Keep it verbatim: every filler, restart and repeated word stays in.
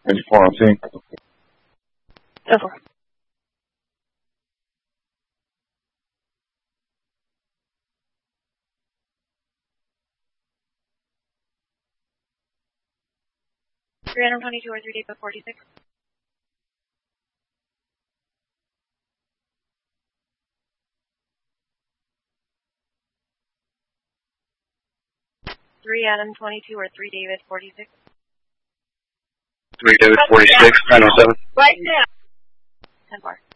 twenty-four on scene. ten four. three twenty-two or three David forty-six. three Adam twenty-two or three David forty-six. three David forty-six, nine oh seven. Right now. ten four.